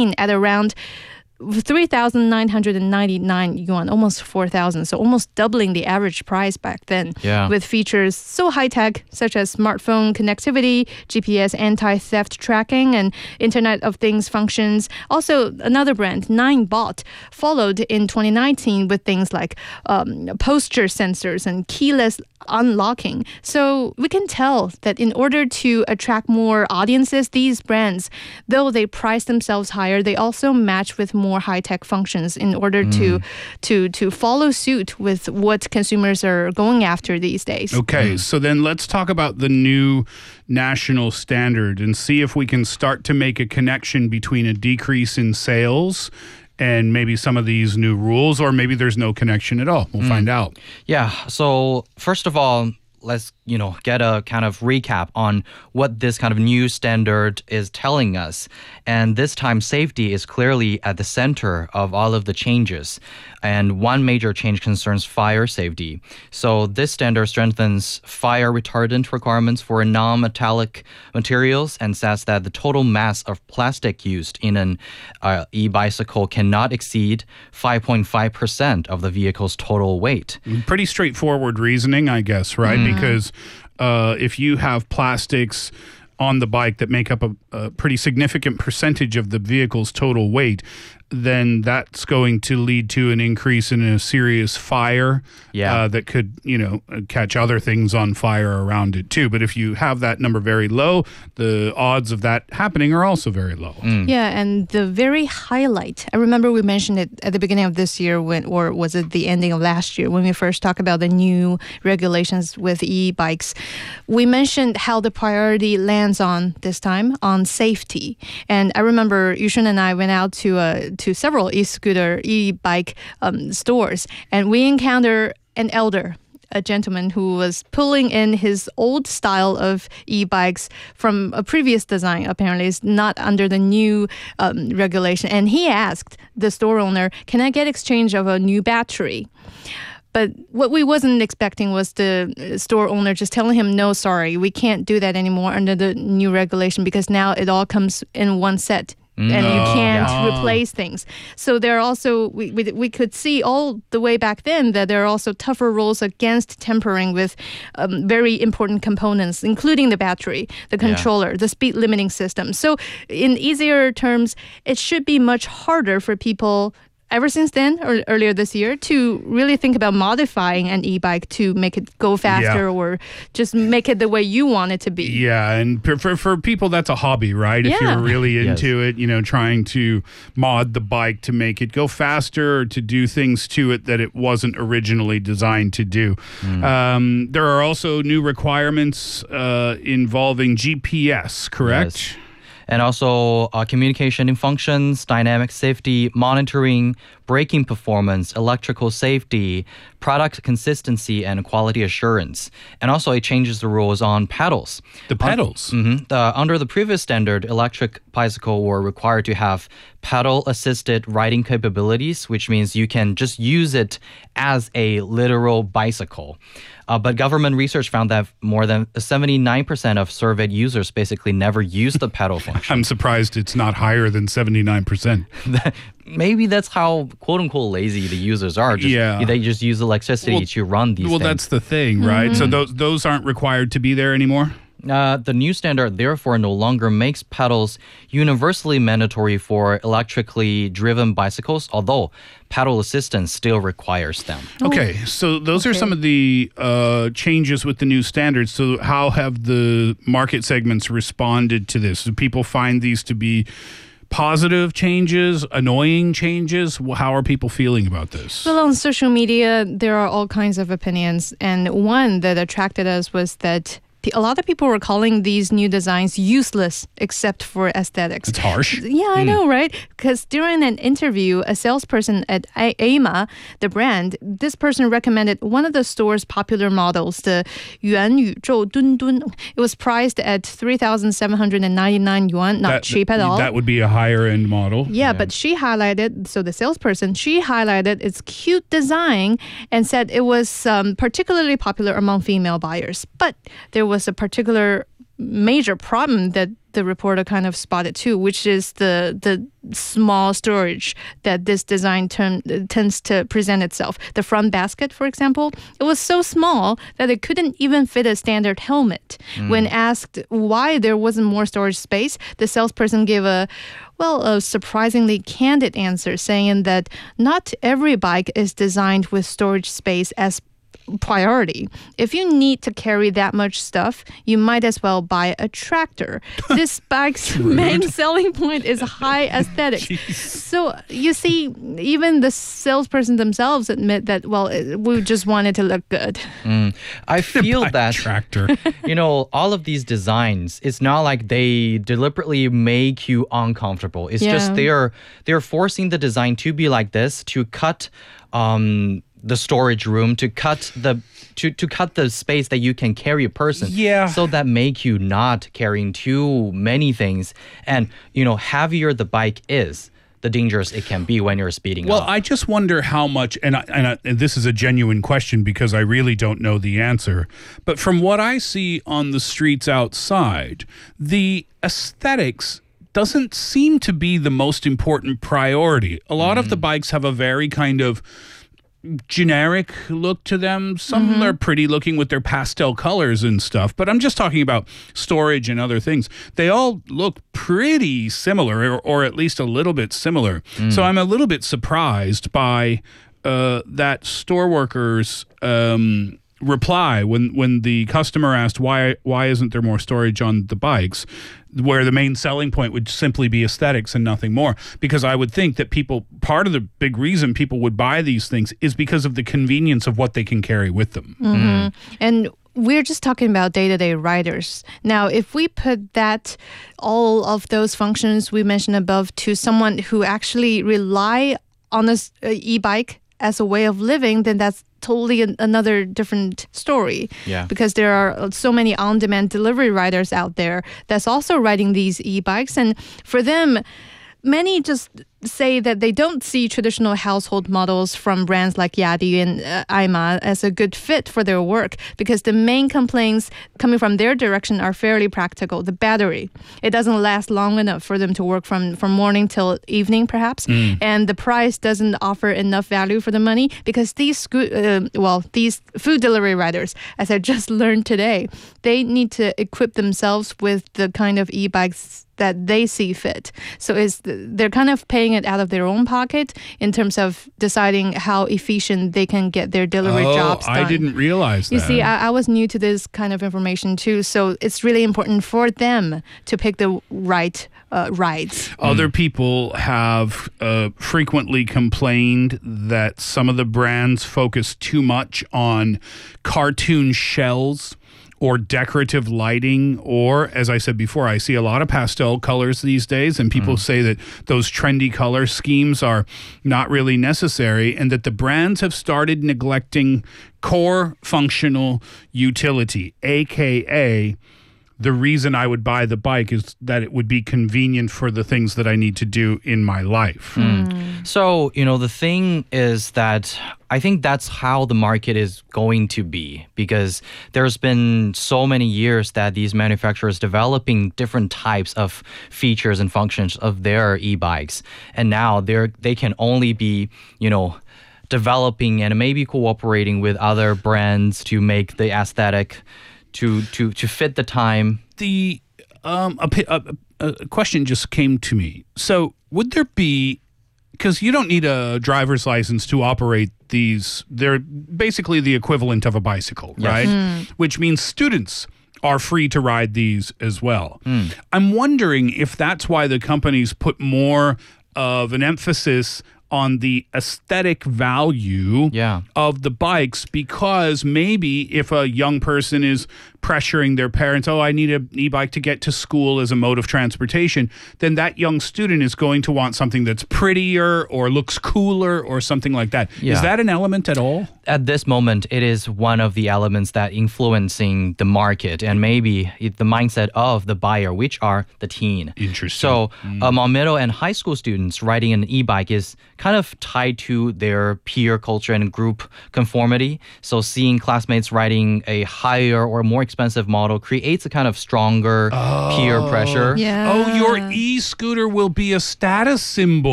2019 at around 3,999 yuan, almost 4,000. So almost doubling the average price back then. Yeah. With features so high-tech, such as smartphone connectivity, GPS anti-theft tracking, and Internet of Things functions. Also, another brand, Ninebot, followed in 2019 with things like posture sensors and keyless unlocking. So we can tell that in order to attract more audiences, these brands, though they price themselves higher, they also match with more high-tech functions in order to follow suit with what consumers are going after these days. Okay, so then let's talk about the new national standard and see if we can start to make a connection between a decrease in sales and maybe some of these new rules, or maybe there's no connection at all. We'll find out. Yeah. So first of all, let's get a kind of recap on what this kind of new standard is telling us. And this time, safety is clearly at the center of all of the changes. And one major change concerns fire safety. So this standard strengthens fire retardant requirements for non-metallic materials and says that the total mass of plastic used in an e-bicycle cannot exceed 5.5% of the vehicle's total weight. Pretty straightforward reasoning, I guess, right? Because if you have plastics on the bike that make up a pretty significant percentage of the vehicle's total weight, then that's going to lead to an increase in a serious fire that could, catch other things on fire around it too. But if you have that number very low, the odds of that happening are also very low. Yeah, and the very highlight, I remember we mentioned it at the beginning of this year or was it the ending of last year when we first talked about the new regulations with e-bikes. We mentioned how the priority lands on this time on safety. And I remember Yushun and I went out to several e-scooter, e-bike stores, and we encountered an elder, a gentleman who was pulling in his old style of e-bikes from a previous design. Apparently, it's not under the new regulation. And he asked the store owner, "Can I get exchange of a new battery?" But what we wasn't expecting was the store owner just telling him, "No, sorry, we can't do that anymore under the new regulation because now it all comes in one set." And you can't replace things. So there are also, we could see all the way back then that there are also tougher rules against tampering with very important components, including the battery, the controller, the speed limiting system. So in easier terms, it should be much harder for people ever since then, or earlier this year, to really think about modifying an e-bike to make it go faster or just make it the way you want it to be. Yeah, and for people, that's a hobby, right? If you're really into it, trying to mod the bike to make it go faster or to do things to it that it wasn't originally designed to do. There are also new requirements involving GPS, correct? Yes. And also communication functions, dynamic safety, monitoring, braking performance, electrical safety, product consistency, and quality assurance. And also it changes the rules on pedals. The pedals? Under the previous standard, electric bicycle were required to have pedal-assisted riding capabilities, which means you can just use it as a literal bicycle. But government research found that more than 79% of surveyed users basically never use the pedal function. I'm surprised it's not higher than 79%. Maybe that's how quote-unquote lazy the users are. They just use electricity to run these things. Well, that's the thing, right? So those aren't required to be there anymore? The new standard, therefore, no longer makes pedals universally mandatory for electrically driven bicycles, although pedal assistance still requires them. Okay, so those are some of the changes with the new standards. So how have the market segments responded to this? Do people find these to be positive changes, annoying changes? How are people feeling about this? Well, on social media, there are all kinds of opinions. And one that attracted us was that a lot of people were calling these new designs useless except for aesthetics. It's harsh. Yeah, I know, right? Because during an interview, a salesperson at AIMA, the brand, this person recommended one of the store's popular models, the 元宇宙墩墩. It was priced at 3,799 yuan, not cheap at all. That would be a higher end model. Yeah, but she highlighted, so the salesperson, she highlighted its cute design and said it was particularly popular among female buyers. But there was a particular major problem that the reporter kind of spotted too, which is the small storage that this design tends to present itself. The front basket, for example, it was so small that it couldn't even fit a standard helmet. When asked why there wasn't more storage space, the salesperson gave a surprisingly candid answer, saying that not every bike is designed with storage space as priority. If you need to carry that much stuff, you might as well buy a tractor. This bike's main selling point is high aesthetics. So you see, even the salesperson themselves admit that, we just wanted to look good. I feel that tractor. All of these designs, it's not like they deliberately make you uncomfortable. It's just they're forcing the design to be like this, to cut the storage room, to cut the space that you can carry a person. Yeah. So that make you not carrying too many things. And, heavier the bike is, the dangerous it can be when you're speeding Well, up. I just wonder how much, and this is a genuine question because I really don't know the answer, but from what I see on the streets outside, the aesthetics doesn't seem to be the most important priority. A lot of the bikes have a very kind of generic look to them. Some are pretty looking with their pastel colors and stuff, but I'm just talking about storage and other things. They all look pretty similar, or at least a little bit similar. So I'm a little bit surprised by that store worker's reply when the customer asked why isn't there more storage on the bikes, where the main selling point would simply be aesthetics and nothing more. Because I would think that part of the big reason people would buy these things is because of the convenience of what they can carry with them. And we're just talking about day-to-day riders. Now, if we put all of those functions we mentioned above to someone who actually rely on an e-bike as a way of living, then that's totally another different story. Yeah. Because there are so many on-demand delivery riders out there that's also riding these e-bikes. And for them, many just say that they don't see traditional household models from brands like Yadi and Aima as a good fit for their work, because the main complaints coming from their direction are fairly practical. The battery, it doesn't last long enough for them to work from morning till evening, perhaps. And the price doesn't offer enough value for the money, because these food delivery riders, as I just learned today, they need to equip themselves with the kind of e-bikes that they see fit. So they're kind of paying it out of their own pocket in terms of deciding how efficient they can get their delivery jobs done. I didn't realize that. You see, I was new to this kind of information too, so it's really important for them to pick the right rides. Other people have frequently complained that some of the brands focus too much on cartoon shells or decorative lighting, or, as I said before, I see a lot of pastel colors these days, and people say that those trendy color schemes are not really necessary, and that the brands have started neglecting core functional utility, aka the reason I would buy the bike is that it would be convenient for the things that I need to do in my life. So, the thing is that I think that's how the market is going to be, because there's been so many years that these manufacturers developing different types of features and functions of their e-bikes. And now they can only be, developing and maybe cooperating with other brands to make the aesthetic to fit the time. The a question just came to me. So would there be, because you don't need a driver's license to operate these, they're basically the equivalent of a bicycle, right? Which means students are free to ride these as well. I'm wondering if that's why the companies put more of an emphasis on the aesthetic value of the bikes, because maybe if a young person is pressuring their parents, I need an e-bike to get to school as a mode of transportation, then that young student is going to want something that's prettier or looks cooler or something like that. Is that an element at all? At this moment, it is one of the elements that influencing the market and maybe the mindset of the buyer, which are the teen. Interesting. So among middle and high school students, riding an e-bike is kind of tied to their peer culture and group conformity. So seeing classmates riding a higher or more expensive model creates a kind of stronger peer pressure. Yeah. Oh, your e-scooter will be a status symbol.